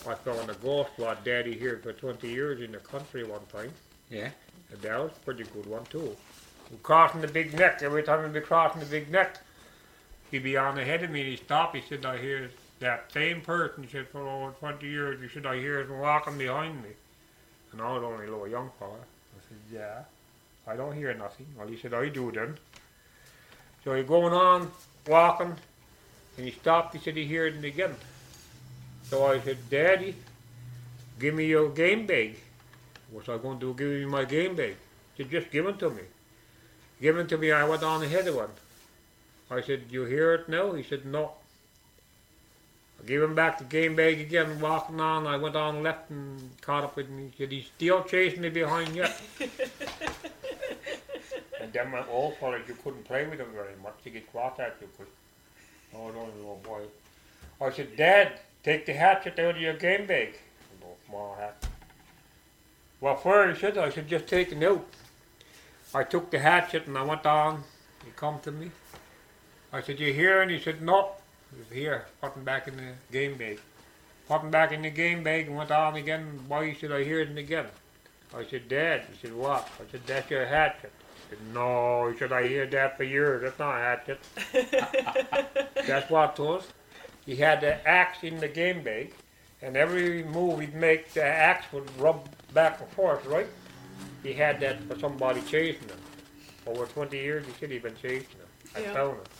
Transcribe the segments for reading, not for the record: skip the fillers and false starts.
I found a ghost what Daddy here for 20 years in the country one time. Yeah. And that was a pretty good one too. Crossing the big neck, every time he'd be crossing the big neck, he'd be on ahead of me and he'd stop. He said, I hear that same person, he said, for over 20 years, he said, I hear him walking behind me. And I was only a little young fella. I said, yeah, I don't hear nothing. Well, he said, I do then. So he's going on, walking, and he stopped, he said he heard it again. So I said, Daddy, give me your game bag. What's I going to do, give me my game bag? He said, just give it to me. Give it to me, I went on ahead of him. I said, you hear it now? He said, no. I gave him back the game bag again, walking on. I went on left and caught up with me. He said, he's still chasing me behind yet. And then my old fellas, you couldn't play with him very much. You get cross at you. Oh, I was only a little boy. I said, Dad, take the hatchet out of your game bag. A little small hat. What for? He said, I said, just take it out. I took the hatchet and I went on. He come to me. I said, you hear? And he said, no. He was here, putting back in the game bag. Putting back in the game bag and went on again. Why? He said, I hear it again. I said, Dad. He said, what? I said, that's your hatchet. He said, no. He said, I hear that for years. That's not a hatchet. That's what it was. He had the axe in the game bag, and every move he'd make, the axe would rub back and forth, right? He had that for somebody chasing him. Over 20 years, he said he'd been chasing him. I found him.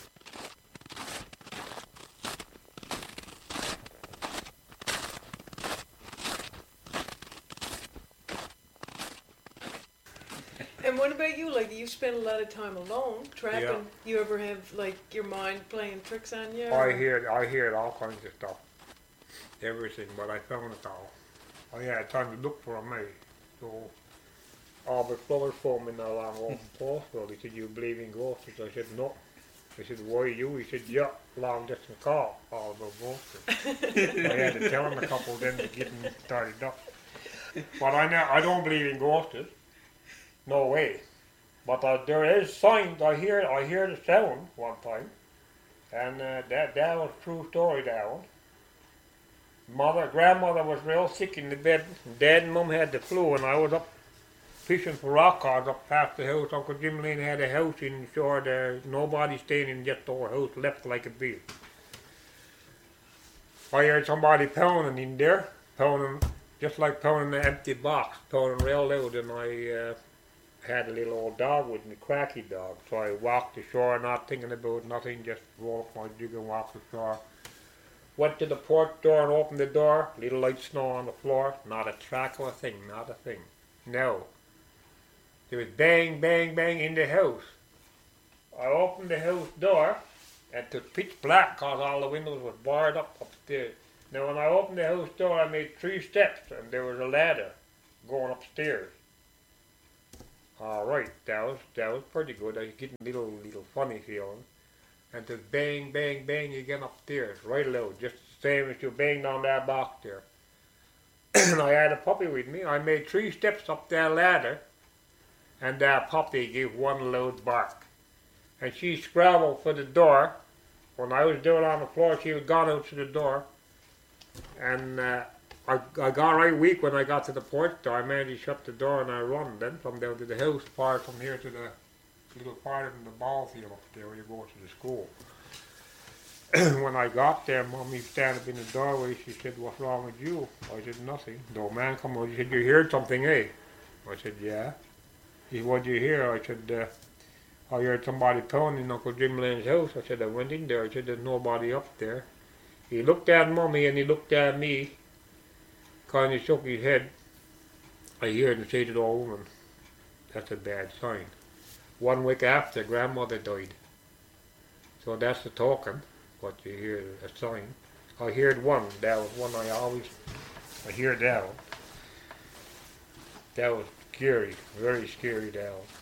And what about you? Like, you spend a lot of time alone trapping. Yeah. You ever have, like, your mind playing tricks on you? I hear all kinds of stuff. Everything, but I found it all. I had time to look for a mate. So Albert Flowers phoned me not long ago from Paulsville. He said, you believe in ghosts? I said, no. He said, why you? He said, yeah, long distance call, all about ghosts. I had to tell him a couple of them to get him started up. But I don't believe in ghosts. No way. But there is signs. I hear the sound one time. And that was a true story, that one. Grandmother was real sick in the bed. Dad and Mum had the flu, and I was up fishing for rock cod up past the house. Uncle Jim Lane had a house in the shore there. Nobody staying in just our house, left like a bee. I heard somebody pounding in there, pounding just like pounding an empty box, pounding real loud, and I had a little old dog with me, Cracky dog. So I walked the shore, not thinking about nothing, just roll up my jig and walk the shore. Went to the porch door and opened the door. Little light snow on the floor. Not a track of a thing, not a thing. No. There was bang, bang, bang in the house. I opened the house door and it was pitch black because all the windows were barred up upstairs. Now when I opened the house door, I made 3 steps and there was a ladder going upstairs. All right, that was pretty good. I was getting a little funny feeling. And to bang, bang, bang again upstairs, right loud, just the same as you banged on that box there. And I had a puppy with me. I made 3 steps up that ladder, and that puppy gave one loud bark. And she scrambled for the door. When I was down on the floor, she was gone out to the door. And I got right weak when I got to the porch door. I managed to shut the door and I run then from down to the house, part from here to the little part in the ball field up there where you go to the school. When I got there, Mommy standing up in the doorway. She said, what's wrong with you? I said, nothing. The old man come out. He said, you heard something, eh? I said, yeah. He said, what'd you hear? I said, I heard somebody pounding in Uncle Jim Lane's house. I said, I went in there. I said, there's nobody up there. He looked at Mommy and he looked at me. Kind of shook his head. I heard him say to the old woman, that's a bad sign. 1 week after, grandmother died. So that's the token, what you hear, a sign. I heard one, that was one I hear that one. That was scary, very scary, that one.